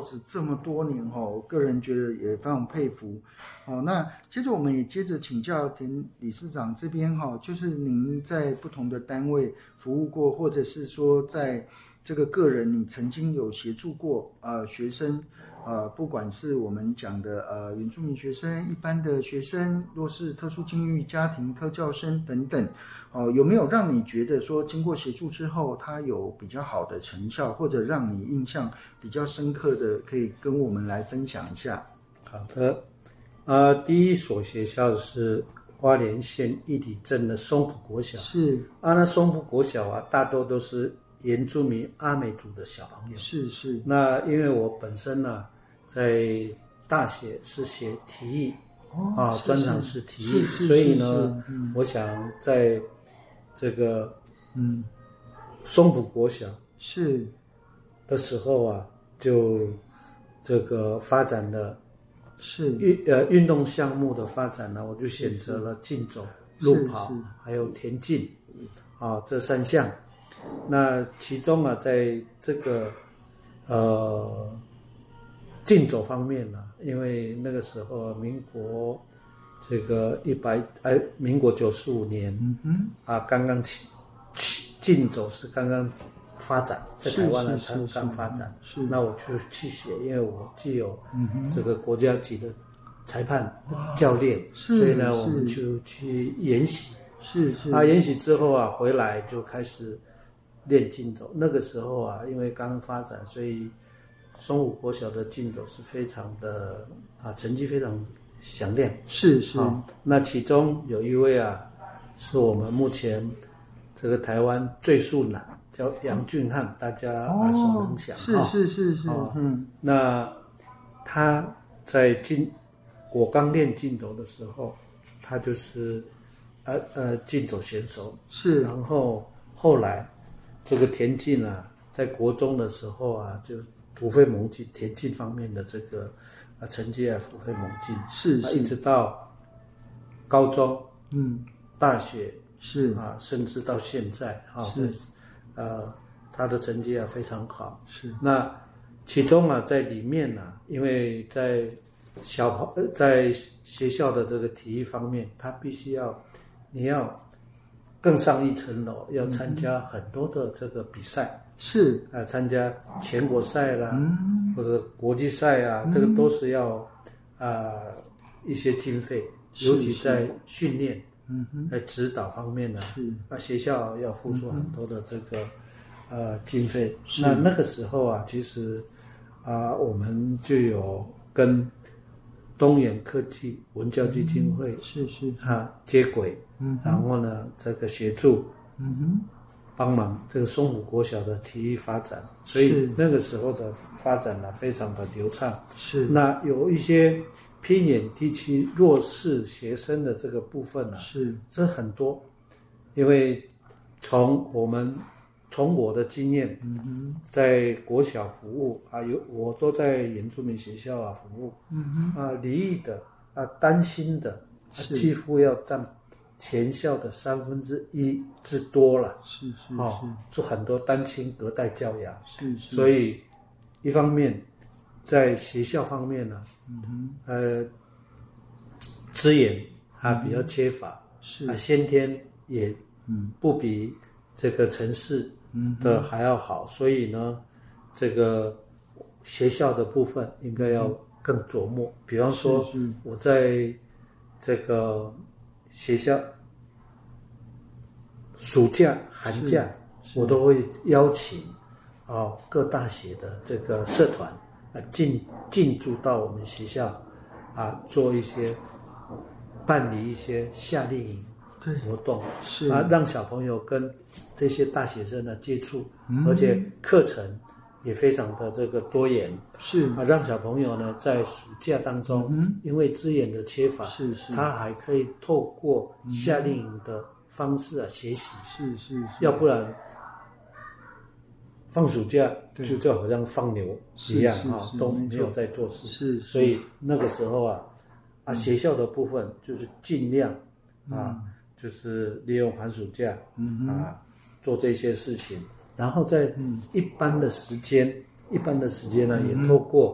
职这么多年我个人觉得也非常佩服。那接着我们也接着请教田理事长这边就是您在不同的单位服务过，或者是说在这个个人你曾经有协助过学生，不管是我们讲的原住民学生、一般的学生、弱势特殊境遇家庭、特教生等等，有没有让你觉得说经过协助之后它有比较好的成效，或者让你印象比较深刻的，可以跟我们来分享一下？ 好的，第一所学校是花莲县玉里镇的松浦国小， 是那松浦国小大多都是原住民阿美族的小朋友， 是。 那因为我本身在大学是学体育，专长是体育，所以呢，我想在这个松浦国小是的时候就这个发展了是运动项目的发展呢，我就选择了竞走、路跑还有田径这3项。那其中在这个竞走方面因为那个时候民国95年刚刚竞走是刚刚发展，在台湾它刚发展，那我就去学，因为我既有这个国家级的裁判教练，所以呢我们就去研习，研习之后回来就开始练竞走。那个时候因为刚刚发展，所以松浦国小的竞走是非常的成绩非常响亮， 是那其中有一位是我们目前这个台湾最速男，叫杨俊翰，大家耳熟能详， 是那他在我刚练竞走的时候，他就是竞走选手， 是， 然后后来这个田径在国中的时候就突飞猛进，田径方面的这个成绩突飞猛进， 是一直到高中大学是甚至到现在他的成绩非常好。 是， 那其中在里面因为在学校的这个体育方面，他必须你要更上一层楼，要参加很多的这个比赛， 是参加全国赛啦，或者国际赛这个都是要一些经费，尤其在训练在指导方面学校要付出很多的这个经费。那个时候其实我们就有跟东远科技文教基金会接轨，然后呢这个协助帮忙这个松浦国小的体育发展，所以那个时候的发展非常的流畅。 是， 那有一些偏远地区弱势学生的这个部分是这很多，因为从我的经验，在国小服务我都在原住民学校服务，离异的单亲的几乎要占全校的1/3之多了， 是就很多单亲隔代教养， 是所以一方面在学校方面资源比较缺乏，先天也不比这个城市的还要好，所以呢这个学校的部分应该要更琢磨。比方说我在这个学校暑假寒假我都会邀请各大学的这个社团进驻到我们学校做一些办理一些夏令营活动，让小朋友跟这些大学生接触，而且课程也非常的这个多元，让小朋友呢在暑假当中，因为资源的缺乏，他还可以透过夏令营的方式学习，要不然放暑假就好像放牛一样都没有在做事，所以那个时候学校的部分就是尽量就是利用寒暑假做这些事情，然后在一般的时间呢也透过